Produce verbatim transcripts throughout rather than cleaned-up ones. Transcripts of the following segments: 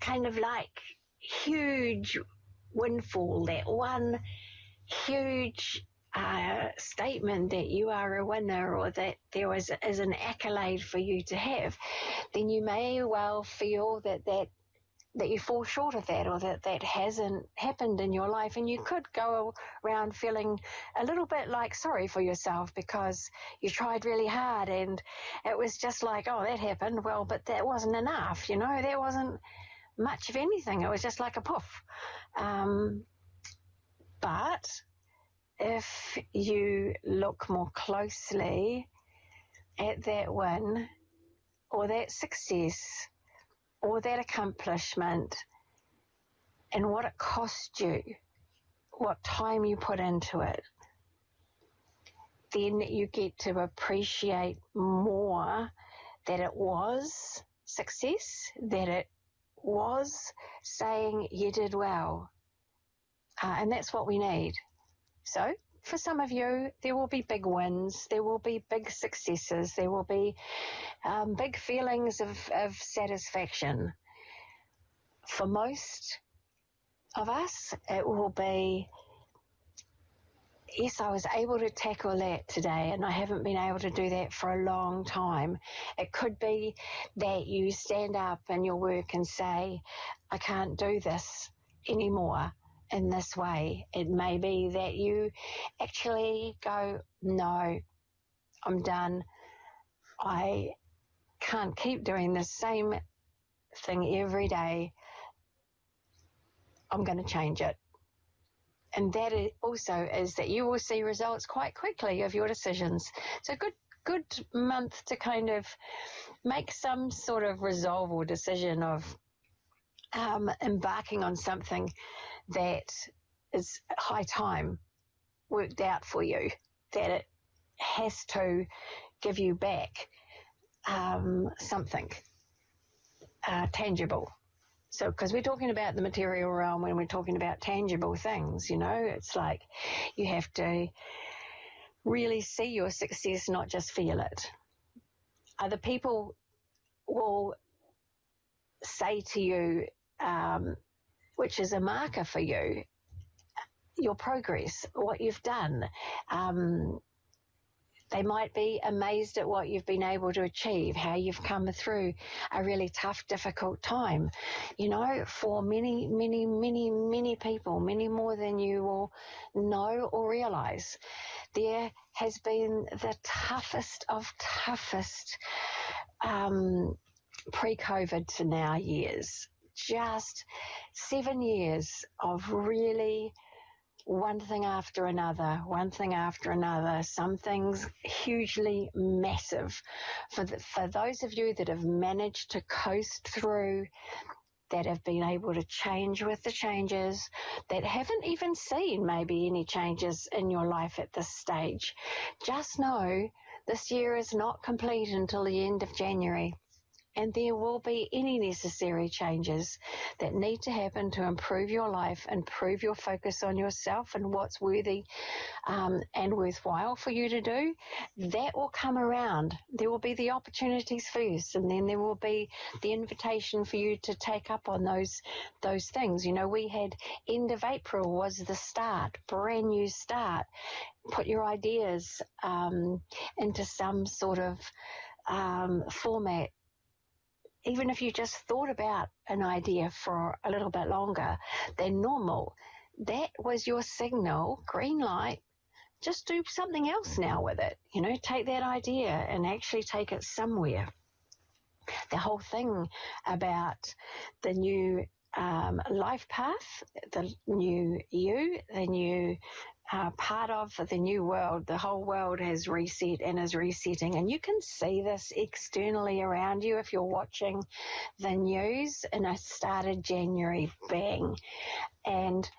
kind of like huge windfall, that one huge uh, statement that you are a winner, or that there was, is an accolade for you to have, then you may well feel that that that you fall short of that, or that that hasn't happened in your life. And you could go around feeling a little bit like sorry for yourself because you tried really hard and it was just like, oh, that happened. Well, but that wasn't enough, you know, there wasn't much of anything. It was just like a poof. Um, but if you look more closely at that win or that success or that accomplishment and what it cost you, what time you put into it, then you get to appreciate more that it was success, that it was saying you did well. Uh, and that's what we need. So for some of you, there will be big wins, there will be big successes, there will be um, big feelings of, of satisfaction. For most of us, it will be, yes, I was able to tackle that today, and I haven't been able to do that for a long time. It could be that you stand up in your work and say, I can't do this anymore in this way. It may be that you actually go, no, I'm done. I can't keep doing the same thing every day. I'm going to change it. And that is also is that you will see results quite quickly of your decisions. So good good month to kind of make some sort of resolve or decision of um, embarking on something that is high time worked out for you, that it has to give you back um, something uh, tangible. So, because we're talking about the material realm when we're talking about tangible things, you know, it's like you have to really see your success, not just feel it. Other people will say to you, um, which is a marker for you, your progress, what you've done. Um, They might be amazed at what you've been able to achieve, how you've come through a really tough, difficult time. You know, for many, many, many, many people, many more than you will know or realise, there has been the toughest of toughest um, pre-COVID to now years. Just seven years of really one thing after another, one thing after another, some things hugely massive. For the, for those of you that have managed to coast through, that have been able to change with the changes, that haven't even seen maybe any changes in your life at this stage, just know this year is not complete until the end of January. And there will be any necessary changes that need to happen to improve your life, improve your focus on yourself and what's worthy um, and worthwhile for you to do. That will come around. There will be the opportunities first, and then there will be the invitation for you to take up on those those things. You know, we had end of April was the start, brand new start. Put your ideas um, into some sort of um, format. Even if you just thought about an idea for a little bit longer than normal, that was your signal, green light, just do something else now with it. You know, take that idea and actually take it somewhere. The whole thing about the new um, life path, the new you, the new uh, part of the new world, the whole world has reset and is resetting. And you can see this externally around you if you're watching the news. And I started January, bang. And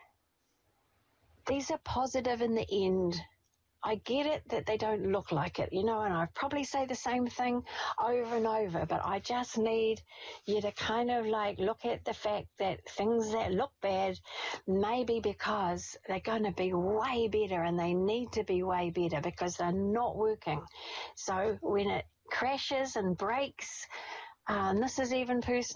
these are positive in the end. I get it that they don't look like it, you know, and I probably say the same thing over and over, but I just need you to kind of like look at the fact that things that look bad may be because they're going to be way better, and they need to be way better because they're not working. So when it crashes and breaks, uh, and this is even personal,